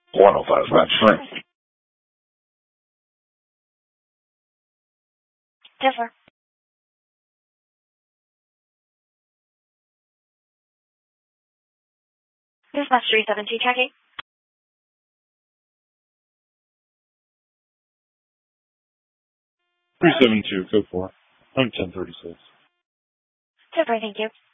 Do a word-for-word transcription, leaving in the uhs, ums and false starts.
one oh five, match. Right. Differ. This is match three seventy, checking. three seventy-two, go for it. I'm ten thirty-six. Differ, thank you.